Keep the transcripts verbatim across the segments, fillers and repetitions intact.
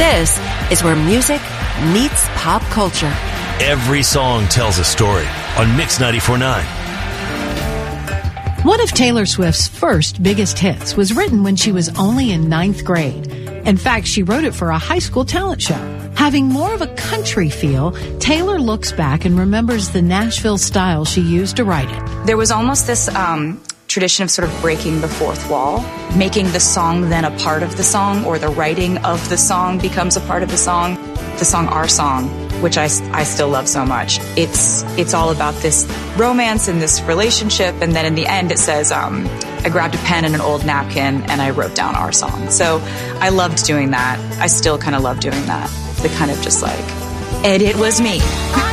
This is where music meets pop culture. Every song tells a story on Mix ninety-four point nine. One of Taylor Swift's first biggest hits was written when she was only in ninth grade. In fact, she wrote it for a high school talent show. Having more of a country feel, Taylor looks back and remembers the Nashville style she used to write it. There was almost this um, tradition of sort of breaking the fourth wall, making the song then a part of the song, or the writing of the song becomes a part of the song. The song Our Song, which I, I still love so much, it's it's all about this romance and this relationship, and then in the end it says, um, I grabbed a pen and an old napkin and I wrote down our song. So I loved doing that. I still kind of love doing that. The kind of just like, and it was me.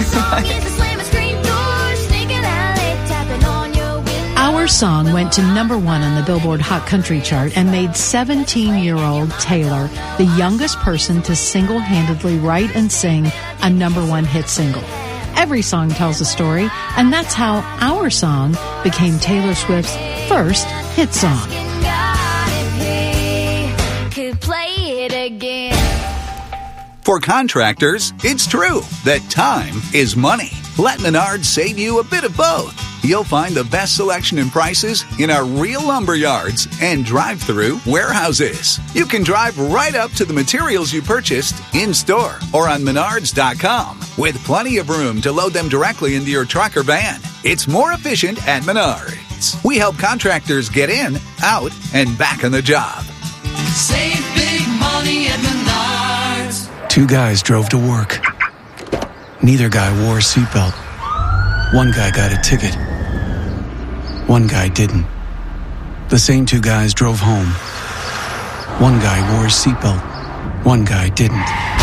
Our Song went to number one on the Billboard Hot Country chart and made seventeen-year-old Taylor the youngest person to single-handedly write and sing a number one hit single. Every song tells a story, and that's how Our Song became Taylor Swift's first hit song. For contractors, it's true that time is money. Let Menards save you a bit of both. You'll find the best selection and prices in our real lumber yards and drive-through warehouses. You can drive right up to the materials you purchased in-store or on menards dot com with plenty of room to load them directly into your truck or van. It's more efficient at Menards. We help contractors get in, out, and back on the job. Save big money at Menards. Two guys drove to work. Neither guy wore a seatbelt. One guy got a ticket. One guy didn't. The same two guys drove home. One guy wore his seatbelt. One guy didn't.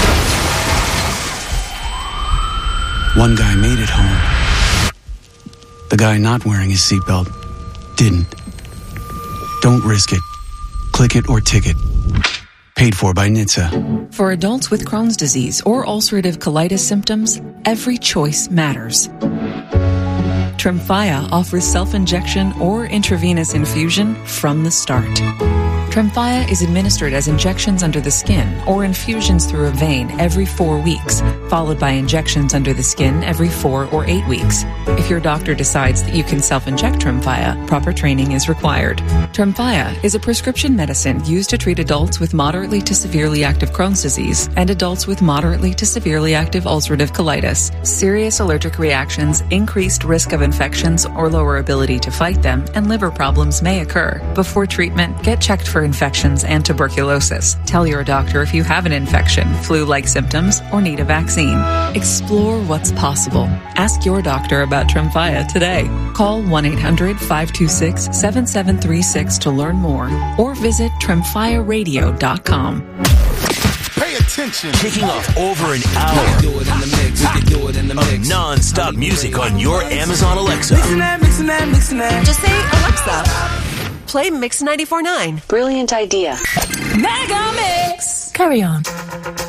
One guy made it home. The guy not wearing his seatbelt didn't. Don't risk it. Click it or ticket. Paid for by N H T S A. For adults with Crohn's disease or ulcerative colitis symptoms, every choice matters. Tremfya offers self-injection or intravenous infusion from the start. Tremfya is administered as injections under the skin or infusions through a vein every four weeks, followed by injections under the skin every four or eight weeks. If your doctor decides that you can self-inject Tremfya, proper training is required. Tremfya is a prescription medicine used to treat adults with moderately to severely active Crohn's disease and adults with moderately to severely active ulcerative colitis. Serious allergic reactions, increased risk of infections or lower ability to fight them, and liver problems may occur. Before treatment, get checked for infections and tuberculosis. Tell your doctor if you have an infection, flu-like symptoms, or need a vaccine. Explore what's possible. Ask your doctor about Tremfya today. Call one eight hundred five two six seven seven three six to learn more or visit tremfya radio dot com. Pay attention. Kicking off over an hour Do it in the mix. We can do it in the of mix. non-stop music on your Amazon Alexa. Mixing that, mixing that, mixing that. Just say, Alexa, play Mix ninety-four point nine. Brilliant idea. Mega Mix! Carry on.